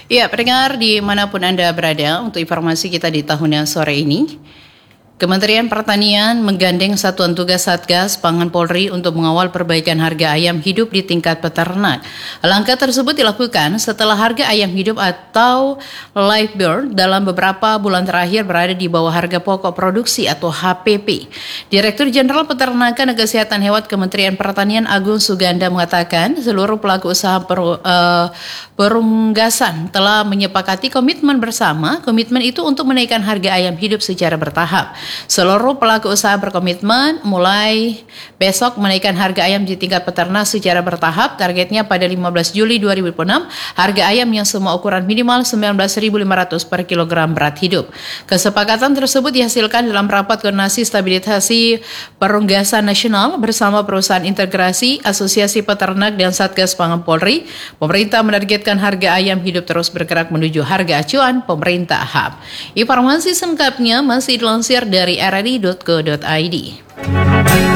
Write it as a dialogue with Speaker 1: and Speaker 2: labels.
Speaker 1: Ya, pendengar dimanapun Anda berada, untuk informasi kita di tahun yang sore ini, Kementerian Pertanian menggandeng Satuan Tugas Satgas Pangan Polri untuk mengawal perbaikan harga ayam hidup di tingkat peternak. Langkah tersebut dilakukan setelah harga ayam hidup atau live bird dalam beberapa bulan terakhir berada di bawah harga pokok produksi atau HPP. Direktur Jenderal Peternakan dan Kesehatan Hewan Kementerian Pertanian Agung Suganda mengatakan seluruh pelaku usaha perunggasan telah menyepakati komitmen bersama. Komitmen itu untuk menaikkan harga ayam hidup secara bertahap. Seluruh pelaku usaha berkomitmen mulai besok menaikkan harga ayam di tingkat peternak secara bertahap. Targetnya pada 15 Juli 2006, harga ayam yang semua ukuran minimal 19.500 per kilogram berat hidup. Kesepakatan tersebut dihasilkan dalam rapat koordinasi stabilisasi perunggasan nasional bersama perusahaan integrasi, Asosiasi Peternak dan Satgas Pangan Polri. Pemerintah menargetkan harga ayam hidup terus bergerak menuju harga acuan pemerintah HAP. Informasi selengkapnya masih dilansir dari rri.co.id.